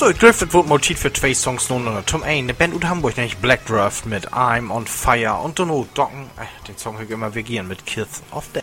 So, ich driftet wohl Motiv für zwei Songs nun zum einen. Eine Band aus Hamburg, nämlich Black Draft mit I'm on Fire und Dono Docken. Den Song höre ich immer vegieren mit Kiss of Death.